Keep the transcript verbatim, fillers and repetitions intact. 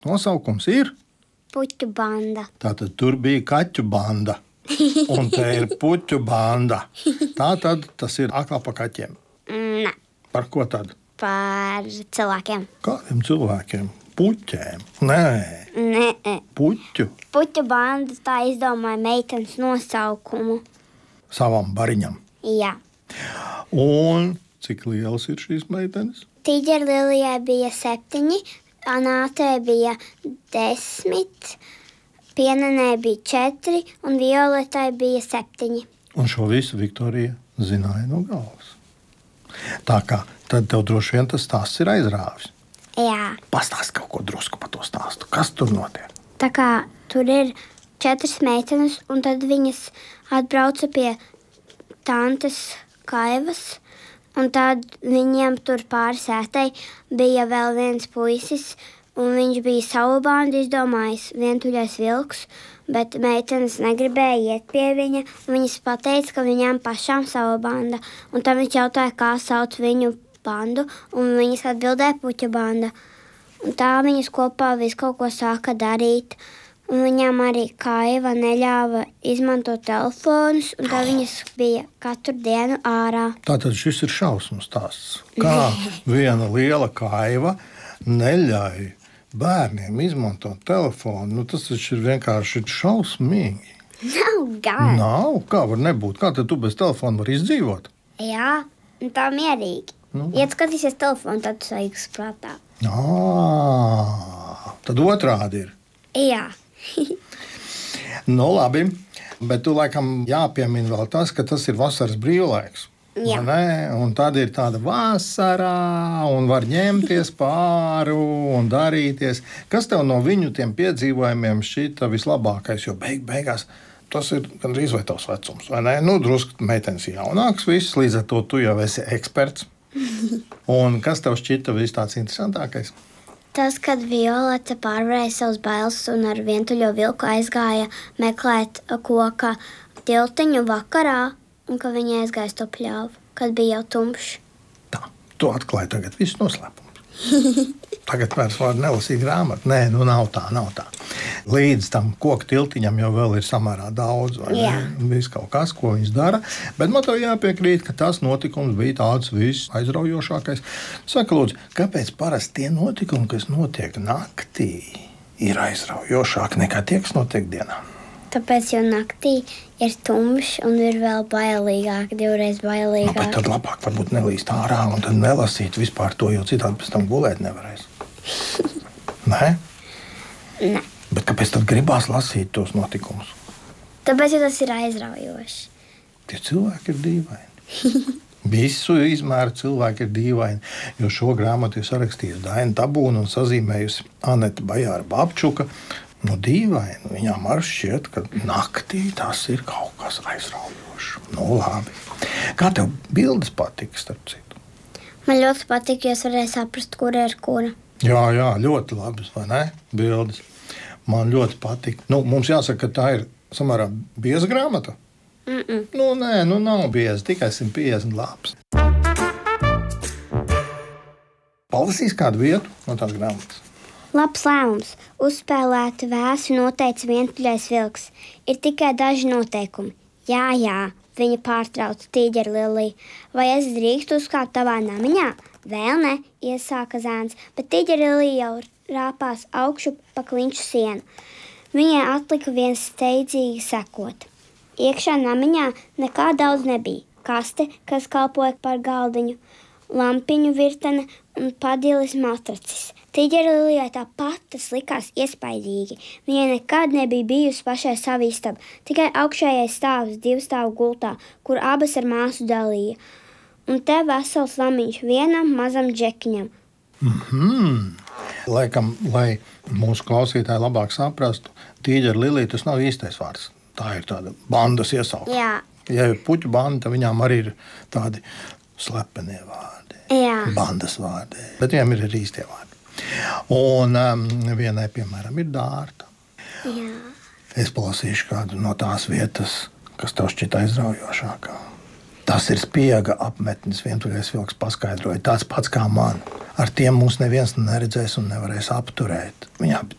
Nosaukums ir Puķu banda. Tātad tur bija kaķu banda, un te ir puķu banda. Tātad tas ir atkal par kaķiem. Nē, Par ko tad? par cilvēkiem. Kādiem cilvēkiem? Puķēm? Nē, Nē, puķu puķu banda tā izdomāja meitenes nosaukumu. savam bariņam. Jā. Un cik lielas ir šīs meitenes? Tīģerlilijai bija septiņi, Anātei bija desmit, Pienenei bija četri un Violetai bija septiņi. Un šo visu Viktorija zināja no galvas. Tā kā tad tev droši vien tas stāsts ir aizrāvis. Jā. Pastāsti kaut ko drusku par to stāstu. Kas tur notiek? Tā kā tur ir četras meitenes, un tad viņas atbrauca pie tantes Kaivas, un tad viņiem tur pāri sētai bija vēl viens puisis, un viņš bija savu bandu izdomājis, vientuļais vilks, bet meitenes negribēja iet pie viņa, un viņas pateica, ka viņām pašām savu banda, un tad viņš jautāja, kā sauc viņu bandu, un viņas atbildēja puķa banda. Un tā viņas kopā visu kaut ko sāka darīt. Un viņām arī Kaiva neļāva izmantot telefonus, un tā viņas bija katru dienu ārā. Tātad šis ir šausmu stāsts. Kā viena liela Kaiva neļauj bērniem izmantot telefonu. Nu, tas taču ir vienkārši šausmīgi. Nav gan. Nav? Kā var nebūt? Kā tad tu bez telefona vari izdzīvot? Jā, un tā mierīgi. Nu. Ja tu skatīsies telefonu, tad tu sajūgs prātā. Ā, tad otrādi ir. Jā. Nu, labi, bet tu laikam jāpiemina vēl tas, ka tas ir vasaras brīvlaiks. Jā. Vai ne? Un tad ir tāda vasarā, un var ņemties pāri un darīties. Kas tev no viņu tiem piedzīvojumiem šķita vislabākais? Jo beig, beigās tas ir gandrīz vai tavs vecums, vai ne? Nu, drusku meitenes jaunāks, viss, līdz ar to tu jau esi eksperts. Un kas tev šķita vis tāds interesantākais? Tas, kad Violeta pārvarēja savus bailes un ar vientuļo vilku aizgāja meklēt koka tiltiņu vakarā, un ka viņa aizgāja to pļāvu, kad bija jau tumšs. Tā, tu atklāji tagad visu noslēpumu. Tagad vairs var nelasīt grāmatu. Nē, nu nav tā, nav tā. Līdz tam koku tiltiņam jau vēl ir samērā daudz, vai Jā. ne? Viss kaut kas, ko viņš dara. Bet man tev jāpiekrīt, ka tas notikums bija tāds viss aizraujošākais. Saka, lūdzu, kāpēc parasti tie notikumi, kas notiek naktī, ir aizraujošāki nekā tie, kas notiek dienā? Tāpēc jau naktī ir tumšs un ir vēl bailīgāk, divreiz Nu, bailīgāk. bet tad labāk varbūt nelīst ārā un tad nelasīt vispār to, jo citādi pēc tam gulēt nevarēs. Nē? Nē. Bet kāpēc tad gribās lasīt tos notikumus? Tāpēc jau tas ir aizraujoši. Tie cilvēki ir dīvaini. Visu izmēru cilvēki ir dīvaini, jo šo grāmatu ir sarakstījusi Daina Tabūna un sazīmējusi Aneta Bajāra Babčuka. Nu, dīvaini. Viņām arī šķiet, ka naktī tas ir kaut kas aizraujošs. Nu, labi. Kā tev bildes patika, starp citu? Man ļoti patīk, jo es varēju saprast, kur ir kura. Jā, jā, ļoti labas, vai ne? Bildes. Man ļoti patīk. Nu, mums jāsaka, ka tā ir samērā bieza grāmata. Mm -mm. Nu, nē, nu nav bieza, tikai simt piecdesmit lapas. Palasīs kādu vietu no tās grāmatas. Labs lēmums. Uzspēlēti vēsu noteica vientuļais vilks. Ir tikai daži noteikumi. Jā, jā, viņa pārtrauca Tīģerliliju. Vai es drīkstu uzkāpt tavā namiņā? Vēl ne, iesāka zēns, bet Tīģerlilija jau rāpās augšu pa kliņšu sienu. Viņai atlika viens steidzīgi sekot. Iekšā namiņā nekā daudz nebija. Kaste, kas kalpoja par galdiņu, lampiņu virtene un padilis matracis. Tīģerlilijai tāpat tas likās iespaidīgi. Viņai nekad nebija bijusi pašai sava istaba, tikai augšējais stāvs divstāvu gultā, kur abas ar māsu dalīja. Un te vesels lamiņš vienam mazam džekiņam. Mhm. Laikam, lai mūsu klausītāji labāk saprastu, Tīģerlilija tas nav īstais vārds. Tā ir tāda bandas iesaukuma. Jā. Ja ir puķu banda, tad viņām arī ir tādi slepenie vārdi. Jā. Bandas vārdi. Bet viņiem ir arī īstie vārdi. Un um, vienai, piemēram, ir Dārta. Jā. Es palasīšu kādu no tās vietas, kas tev šķita aizraujošākā. Tas ir spiega apmetnis, vientuļais vilks paskaidroja. Tāds pats kā man. ar tiem mūs neviens neredzēs un nevarēs apturēt. Viņa